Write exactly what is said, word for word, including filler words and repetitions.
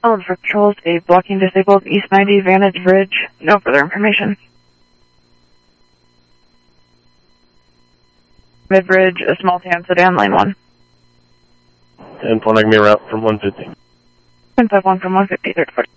Followed for patrols, a blocking disabled East ninety Vantage Bridge. No further information. Mid-bridge, a small tan sedan, lane one. ten four, give me a route from one fifty. ten five one from one fifty, third foot.